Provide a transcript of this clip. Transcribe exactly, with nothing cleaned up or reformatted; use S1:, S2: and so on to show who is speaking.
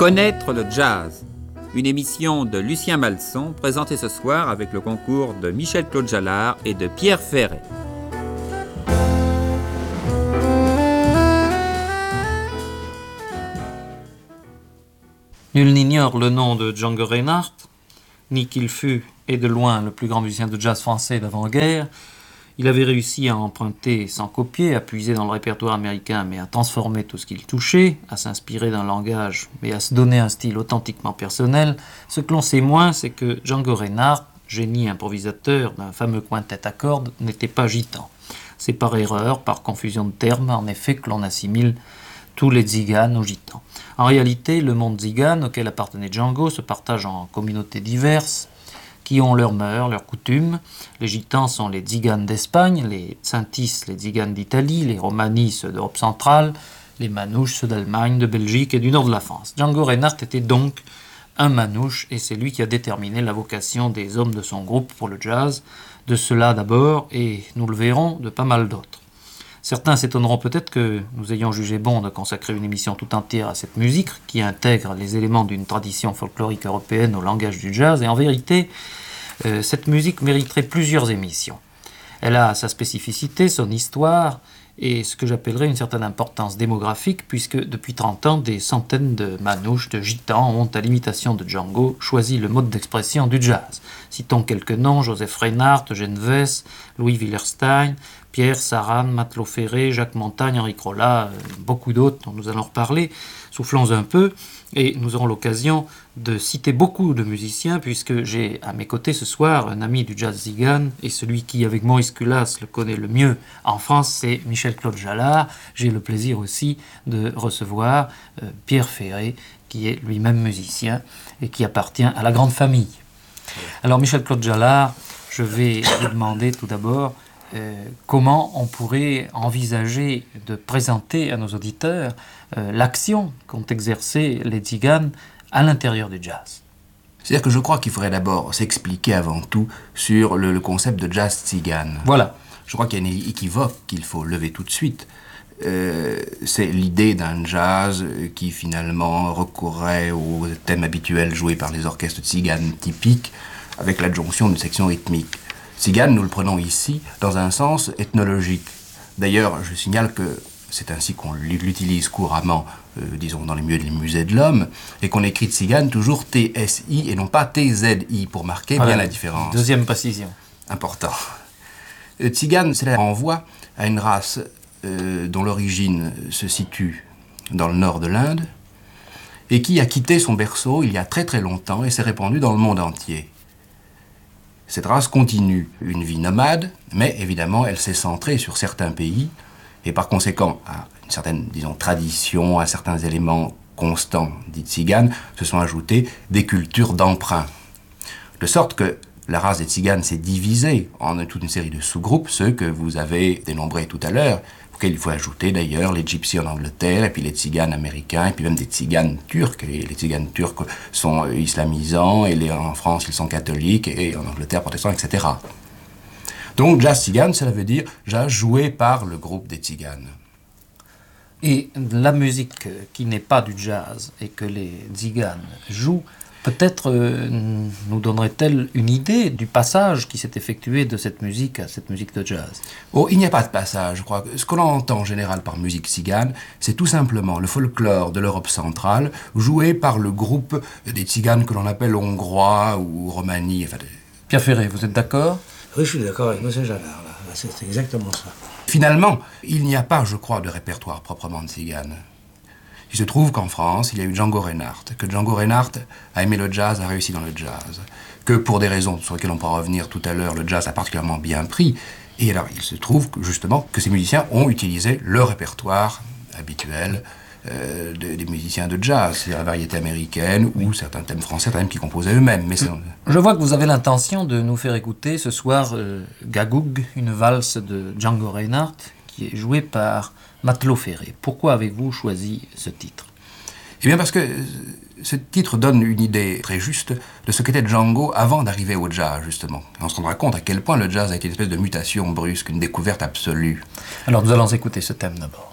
S1: Connaître le jazz, une émission de Lucien Malson présentée ce soir avec le concours de Michel-Claude Jallard et de Pierre Ferret.
S2: Nul n'ignore le nom de Django Reinhardt, ni qu'il fut, et de loin, le plus grand musicien de jazz français d'avant-guerre. Il avait réussi à emprunter sans copier, à puiser dans le répertoire américain, mais à transformer tout ce qu'il touchait, à s'inspirer d'un langage, mais à se donner un style authentiquement personnel. Ce que l'on sait moins, c'est que Django Reinhardt, génie improvisateur d'un fameux quintet à cordes, n'était pas gitan. C'est par erreur, par confusion de termes, en effet, que l'on assimile tous les tziganes aux gitans. En réalité, le monde tzigane auquel appartenait Django se partage en communautés diverses, qui ont leurs mœurs, leurs coutumes. Les gitans sont les tziganes d'Espagne, les tsintis, les tziganes d'Italie, les romanis, ceux d'Europe centrale, les manouches, ceux d'Allemagne, de Belgique et du nord de la France. Django Reinhardt était donc un manouche, et c'est lui qui a déterminé la vocation des hommes de son groupe pour le jazz, de ceux-là d'abord, et nous le verrons, de pas mal d'autres. Certains s'étonneront peut-être que nous ayons jugé bon de consacrer une émission tout entière à cette musique qui intègre les éléments d'une tradition folklorique européenne au langage du jazz, et en vérité, euh, cette musique mériterait plusieurs émissions. Elle a sa spécificité, son histoire, et ce que j'appellerais une certaine importance démographique, puisque depuis trente ans, des centaines de manouches, de gitans ont, à l'imitation de Django, choisi le mode d'expression du jazz. Citons quelques noms: Joseph Reinhardt, Eugène Wess, Louis Willerstein, Pierre Saran, Matelot Ferré, Jacques Montagne, Henri Crolla, euh, beaucoup d'autres dont nous allons reparler. Soufflons un peu, et nous aurons l'occasion de citer beaucoup de musiciens, puisque j'ai à mes côtés ce soir un ami du jazz tzigane, et celui qui, avec Maurice Culas, le connaît le mieux en France, c'est Michel-Claude Jallard. J'ai le plaisir aussi de recevoir euh, Pierre Ferret, qui est lui-même musicien et qui appartient à la grande famille. Alors Michel-Claude Jallard, je vais vous demander tout d'abord Euh, comment on pourrait envisager de présenter à nos auditeurs euh, l'action qu'ont exercée les tziganes à l'intérieur du jazz.
S3: C'est-à-dire que je crois qu'il faudrait d'abord s'expliquer avant tout sur le, le concept de jazz tzigane.
S2: Voilà.
S3: Je crois qu'il y a une équivoque qu'il faut lever tout de suite. Euh, c'est l'idée d'un jazz qui finalement recourrait aux thèmes habituels joués par les orchestres tziganes typiques avec l'adjonction d'une section rythmique. Tzigane, nous le prenons ici dans un sens ethnologique. D'ailleurs, je signale que c'est ainsi qu'on l'utilise couramment, euh, disons, dans les milieux des musées de l'homme, et qu'on écrit tzigane toujours T S I et non pas T Z I, pour marquer voilà, bien la différence.
S2: Deuxième précision.
S3: Important. Euh, tzigane, cela renvoie à une race euh, dont l'origine se situe dans le nord de l'Inde, et qui a quitté son berceau il y a très très longtemps et s'est répandue dans le monde entier. Cette race continue une vie nomade, mais évidemment, elle s'est centrée sur certains pays, et par conséquent, à une certaine, disons, tradition, à certains éléments constants dits tziganes, se sont ajoutés des cultures d'emprunt. De sorte que la race des tziganes s'est divisée en toute une série de sous-groupes, ceux que vous avez dénombrés tout à l'heure, auxquels il faut ajouter d'ailleurs les gypsies en Angleterre, et puis les tziganes américains, et puis même des tziganes turcs. Et les tziganes turcs sont islamisants, et les, en France ils sont catholiques, et en Angleterre protestants, et cetera. Donc jazz tzigane, cela veut dire jazz joué par le groupe des tziganes.
S2: Et la musique qui n'est pas du jazz et que les tziganes jouent, peut-être euh, nous donnerait-elle une idée du passage qui s'est effectué de cette musique à cette musique de jazz?
S3: Oh, il n'y a pas de passage, je crois. Ce que l'on entend en général par musique tzigane, c'est tout simplement le folklore de l'Europe centrale, joué par le groupe des tziganes que l'on appelle hongrois ou romani. Enfin, de...
S2: Pierre Ferret, vous êtes d'accord?
S4: Oui, je suis d'accord avec M. Jallard, là. C'est exactement ça.
S3: Finalement, il n'y a pas, je crois, de répertoire proprement tzigane. Il se trouve qu'en France, il y a eu Django Reinhardt, que Django Reinhardt a aimé le jazz, a réussi dans le jazz, que pour des raisons sur lesquelles on pourra revenir tout à l'heure, le jazz a particulièrement bien pris. Et alors, il se trouve que, justement que ces musiciens ont utilisé le répertoire habituel euh, de, des musiciens de jazz, c'est-à-dire la variété américaine ou certains thèmes français, certains qui composaient eux-mêmes. Mais
S2: je vois que vous avez l'intention de nous faire écouter ce soir euh, Gagoug, une valse de Django Reinhardt, qui est jouée par Matelot Ferré. Pourquoi avez-vous choisi ce titre?
S3: Eh bien parce que ce titre donne une idée très juste de ce qu'était Django avant d'arriver au jazz, justement. Et on se rendra compte à quel point le jazz a été une espèce de mutation brusque, une découverte absolue.
S2: Alors nous allons écouter ce thème d'abord.